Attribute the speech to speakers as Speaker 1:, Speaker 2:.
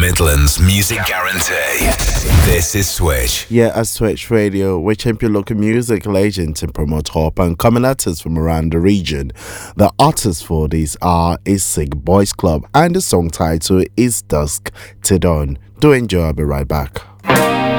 Speaker 1: Midlands Music Guarantee. This is Switch.
Speaker 2: Yeah, at Switch Radio, we champion local music legends and promote hope and common artists from around the region. The artists for this are Isig Boys Club, and the song title is Dusk to Dawn. Do enjoy, I'll be right back.